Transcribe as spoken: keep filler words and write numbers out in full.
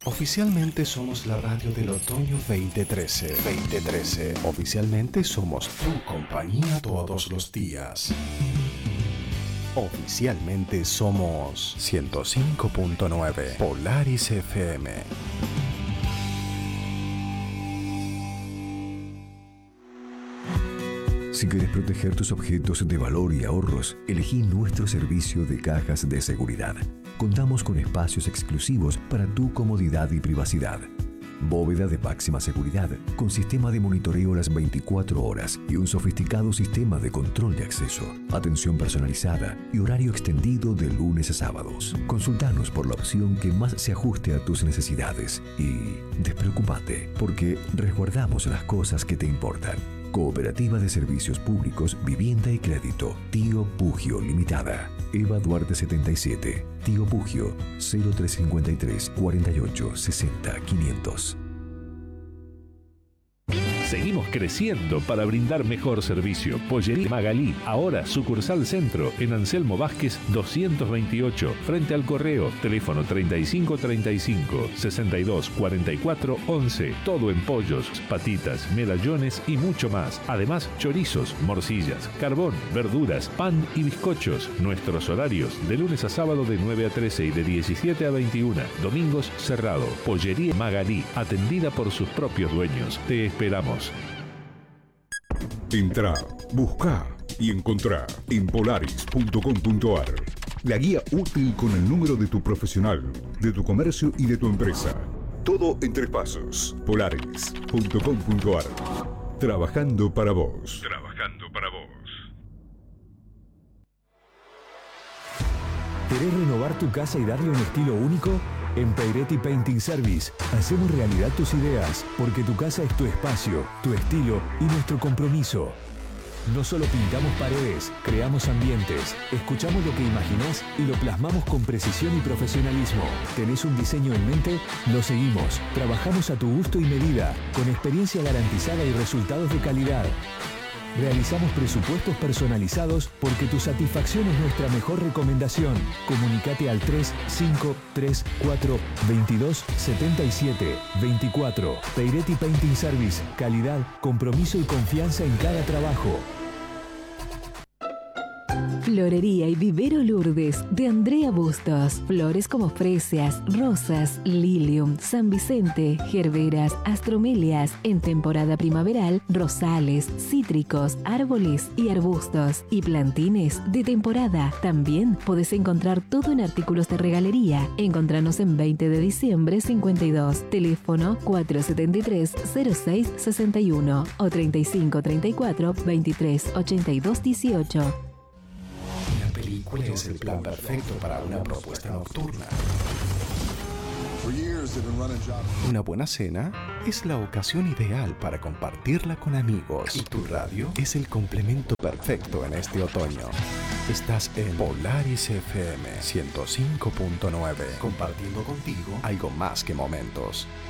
Oficialmente somos la radio del otoño veinte trece. veinte trece. Oficialmente somos tu compañía todos los días. Oficialmente somos ciento cinco punto nueve Polaris F M. Si quieres proteger tus objetos de valor y ahorros, elegí nuestro servicio de cajas de seguridad. Contamos con espacios exclusivos para tu comodidad y privacidad. Bóveda de máxima seguridad, con sistema de monitoreo las veinticuatro horas y un sofisticado sistema de control de acceso, atención personalizada y horario extendido de lunes a sábados. Consultanos por la opción que más se ajuste a tus necesidades y despreocúpate, porque resguardamos las cosas que te importan. Cooperativa de Servicios Públicos, Vivienda y Crédito, Tío Pugio Limitada. Eva Duarte setenta y siete, Tío Pugio, cero tres cincuenta y tres, cuarenta y ocho, sesenta, quinientos. Seguimos creciendo para brindar mejor servicio. Pollería Magalí, ahora sucursal centro, en Anselmo Vázquez doscientos veintiocho, frente al correo, teléfono treinta y cinco treinta y cinco, sesenta y dos cuarenta y cuatro once. Todo en pollos, patitas, medallones y mucho más. Además, chorizos, morcillas, carbón, verduras, pan y bizcochos. Nuestros horarios, de lunes a sábado de nueve a trece y de diecisiete a veintiuna. Domingos cerrado. Pollería Magalí, atendida por sus propios dueños. Te esperamos. Entrá, buscá y encontrá en polaris punto com punto ar la guía útil con el número de tu profesional, de tu comercio y de tu empresa. Todo en tres pasos. polaris punto com punto ar. Trabajando para vos. Trabajando para vos. ¿Querés renovar tu casa y darle un estilo único? En Peiretti Painting Service hacemos realidad tus ideas, porque tu casa es tu espacio, tu estilo y nuestro compromiso. No solo pintamos paredes, creamos ambientes, escuchamos lo que imaginás y lo plasmamos con precisión y profesionalismo. ¿Tenés un diseño en mente? Lo seguimos. Trabajamos a tu gusto y medida, con experiencia garantizada y resultados de calidad. Realizamos presupuestos personalizados porque tu satisfacción es nuestra mejor recomendación. Comunicate al tres cinco tres cuatro veintidós setenta y siete veinticuatro. Peiretti Painting Service. Calidad, compromiso y confianza en cada trabajo. Florería y Vivero Lourdes de Andrea Bustos. Flores como fresias, rosas, lilium, San Vicente, gerberas, astromelias. En temporada primaveral, rosales, cítricos, árboles y arbustos. Y plantines de temporada. También podés encontrar todo en artículos de regalería. Encontranos en veinte de diciembre cincuenta y dos. Teléfono cuatro setenta y tres cero seis sesenta y uno o treinta y cinco treinta y cuatro veintitrés ochenta y dos dieciocho. ¿Cuál es el plan perfecto para una propuesta nocturna? Una buena cena es la ocasión ideal para compartirla con amigos, y tu radio es el complemento perfecto en este otoño. Estás en Polaris F M ciento cinco punto nueve, compartiendo contigo algo más que momentos.